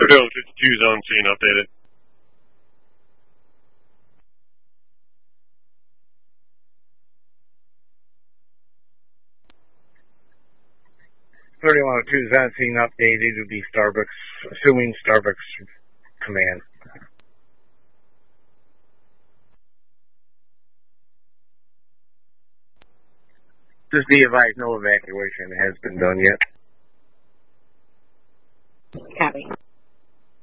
3052 zone scene updated. Zone scene updated would be Starbucks, assuming Starbucks command. Just be advised, no evacuation has been done yet. Copy.